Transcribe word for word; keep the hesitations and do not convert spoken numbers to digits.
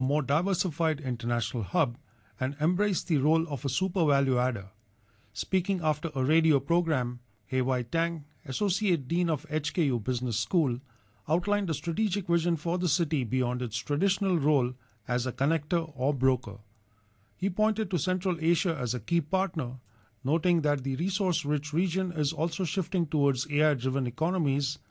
more diversified international hub and embrace the role of a super value adder. Speaking after a radio program, Hei-Wai Tang, Associate Dean of H K U Business School, outlined a strategic vision for the city beyond its traditional role as a connector or broker. He pointed to Central Asia as a key partner, noting that the resource-rich region is also shifting towards A I-driven economies